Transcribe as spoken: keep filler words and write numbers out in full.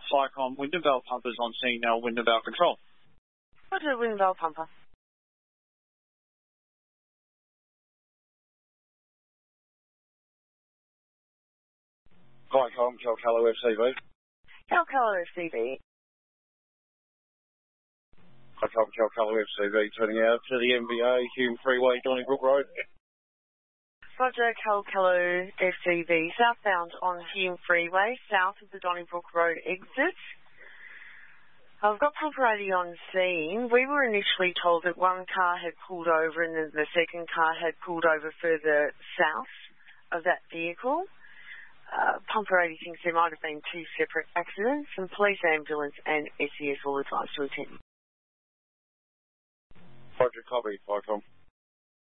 Flycom, Wyndham Pumpers on scene now, Wyndham Control. Roger, Wyndham Pumper. Flycom, Calcalo F C V. Calcalo F C V. Flycom, Calcalo F C V, turning out to the M B A, Hume Freeway, Donnybrook Road. Roger, Calcalo F C V, southbound on Hume Freeway, south of the Donnybrook Road exit. I've got Pumper eighty on scene. We were initially told that one car had pulled over and then the second car had pulled over further south of that vehicle. Uh, Pumper eighty thinks there might have been two separate accidents, and police, ambulance and S E S all advised to attend. Roger, copy, Flycom.